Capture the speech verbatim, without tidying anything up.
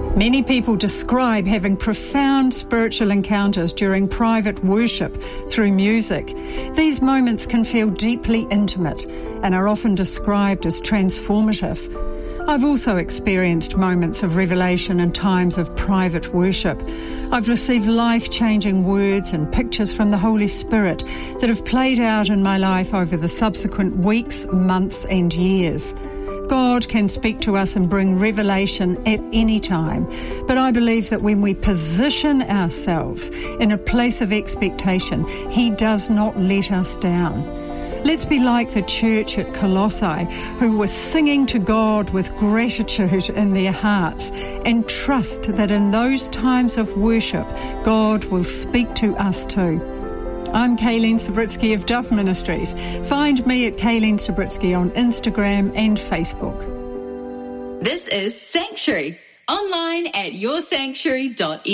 Many people describe having profound spiritual encounters during private worship through music. These moments can feel deeply intimate and are often described as transformative. I've also experienced moments of revelation in times of private worship. I've received life-changing words and pictures from the Holy Spirit that have played out in my life over the subsequent weeks, months and years. God can speak to us and bring revelation at any time, but I believe that when we position ourselves in a place of expectation, He does not let us down. Let's be like the church at Colossae, who were singing to God with gratitude in their hearts, and trust that in those times of worship, God will speak to us too. I'm Kayleen Sabritsky of Duff Ministries. Find me at Kayleen Sabritsky on Instagram and Facebook. This is Sanctuary, online at your sanctuary dot